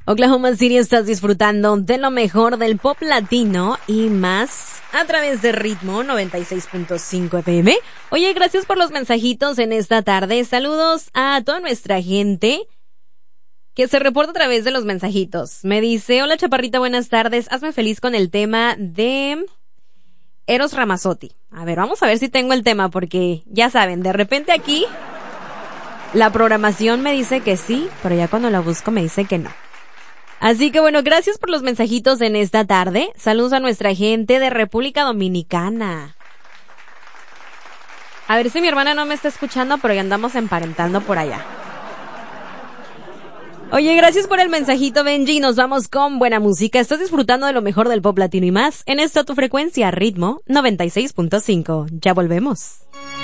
Oklahoma City, estás disfrutando de lo mejor del pop latino y más a través de Ritmo 96.5 FM. Oye, gracias por los mensajitos en esta tarde. Saludos a toda nuestra gente que se reporta a través de los mensajitos. Me dice, hola Chaparrita, buenas tardes. Hazme feliz con el tema de Eros Ramazzotti. A ver, vamos a ver si tengo el tema, porque ya saben, de repente aquí la programación me dice que sí, pero ya cuando la busco me dice que no. Así que bueno, gracias por los mensajitos en esta tarde. Saludos a nuestra gente de República Dominicana. A ver si mi hermana no me está escuchando, pero ya andamos emparentando por allá. Oye, gracias por el mensajito, Benji. Nos vamos con buena música. Estás disfrutando de lo mejor del pop latino y más en esta tu frecuencia, Ritmo 96.5. Ya volvemos.